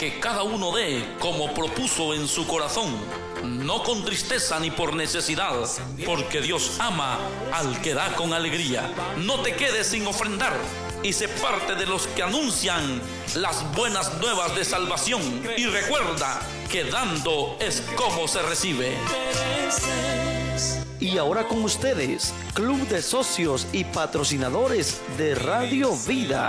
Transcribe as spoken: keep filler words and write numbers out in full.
que cada uno dé como propuso en su corazón, no con tristeza ni por necesidad, porque Dios ama al que da con alegría. No te quedes sin ofrendar y sé parte de los que anuncian las buenas nuevas de salvación. Y recuerda que dando es como se recibe. Y ahora con ustedes, Club de Socios y Patrocinadores de Radio Vida.